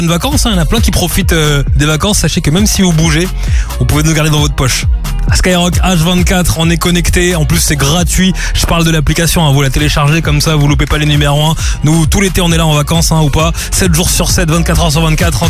de vacances, il y en a plein qui profitent des vacances. Sachez que même si vous bougez, vous pouvez nous garder dans votre poche. Skyrock H24, on est connecté, en plus c'est gratuit. Je parle de l'application, vous la téléchargez comme ça, vous loupez pas les numéros 1. Nous, tout l'été, on est là en vacances ou pas, 7 jours sur 7, 24 heures sur 24.